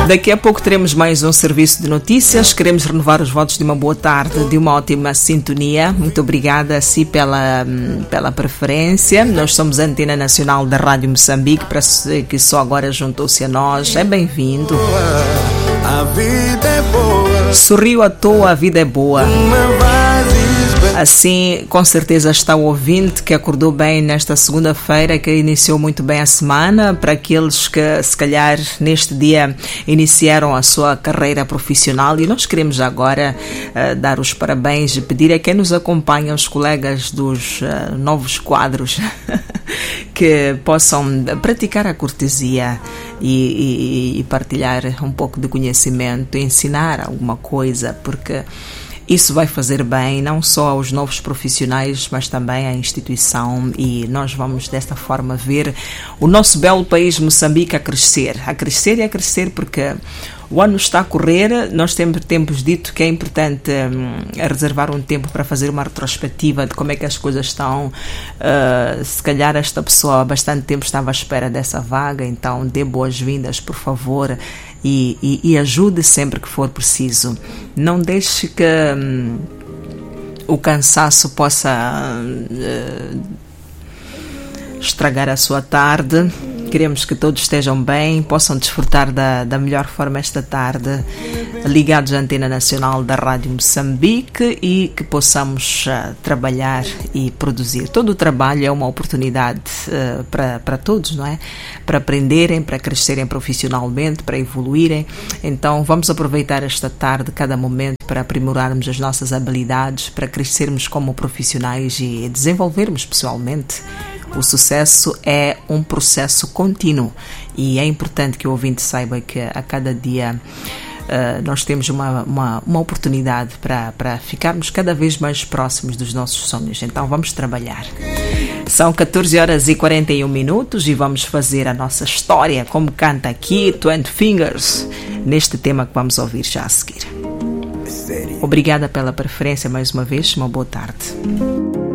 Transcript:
Daqui a pouco teremos mais um serviço de notícias. Queremos renovar os votos de uma boa tarde, de uma ótima sintonia. Muito obrigada a si pela preferência. Nós somos a Antena Nacional da Rádio Moçambique. Para você que só agora juntou-se a nós, é bem-vindo. A vida é boa. Sorriu à toa, a vida é boa. Assim, com certeza está o ouvinte que acordou bem nesta segunda-feira, que iniciou muito bem a semana. Para aqueles que, se calhar, neste dia iniciaram a sua carreira profissional, e nós queremos agora dar os parabéns e pedir a quem nos acompanha, os colegas dos novos quadros, que possam praticar a cortesia e partilhar um pouco de conhecimento, ensinar alguma coisa, porque isso vai fazer bem não só aos novos profissionais, mas também à instituição, e nós vamos desta forma ver o nosso belo país Moçambique a crescer e a crescer, porque o ano está a correr. Nós temos dito que é importante reservar um tempo para fazer uma retrospectiva de como é que as coisas estão. Se calhar esta pessoa há bastante tempo estava à espera dessa vaga, então dê boas-vindas, por favor, e ajude sempre que for preciso. Não deixe que o cansaço possa estragar a sua tarde. Queremos que todos estejam bem, possam desfrutar da melhor forma esta tarde, ligados à Antena Nacional da Rádio Moçambique, e que possamos trabalhar e produzir. Todo o trabalho é uma oportunidade para todos, não é? Para aprenderem, para crescerem profissionalmente, para evoluírem. Então vamos aproveitar esta tarde, cada momento, para aprimorarmos as nossas habilidades, para crescermos como profissionais e desenvolvermos pessoalmente. O sucesso é um processo contínuo, e é importante que o ouvinte saiba que a cada dia nós temos uma oportunidade para ficarmos cada vez mais próximos dos nossos sonhos. Então vamos trabalhar. São 14h41 e vamos fazer a nossa história, como canta aqui 20 Fingers, neste tema que vamos ouvir já a seguir. Obrigada pela preferência mais uma vez, uma boa tarde.